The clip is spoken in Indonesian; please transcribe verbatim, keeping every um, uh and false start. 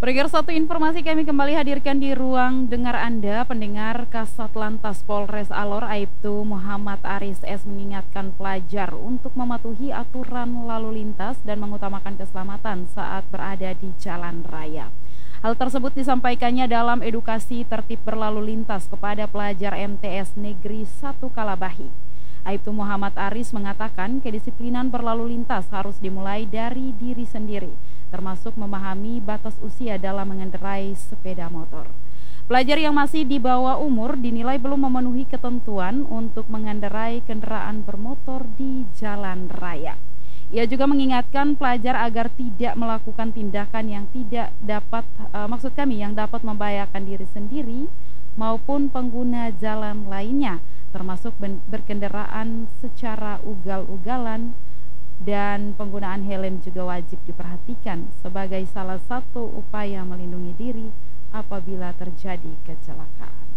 Pendengar, satu informasi kami kembali hadirkan di ruang dengar Anda. Pendengar, Kasat Lantas Polres Alor Aibtu Muhammad Aris S mengingatkan pelajar untuk mematuhi aturan lalu lintas dan mengutamakan keselamatan saat berada di jalan raya. Hal tersebut disampaikannya dalam edukasi tertib berlalu lintas kepada pelajar M T S Negeri satu Kalabahi. Aibtu Muhammad Aris mengatakan kedisiplinan berlalu lintas harus dimulai dari diri sendiri, termasuk memahami batas usia dalam mengendarai sepeda motor. Pelajar yang masih di bawah umur dinilai belum memenuhi ketentuan untuk mengendarai kendaraan bermotor di jalan raya. Ia juga mengingatkan pelajar agar tidak melakukan tindakan yang tidak dapat, uh, maksud kami yang dapat membahayakan diri sendiri maupun pengguna jalan lainnya, termasuk berkendaraan secara ugal-ugalan, dan penggunaan helm juga wajib diperhatikan sebagai salah satu upaya melindungi diri apabila terjadi kecelakaan.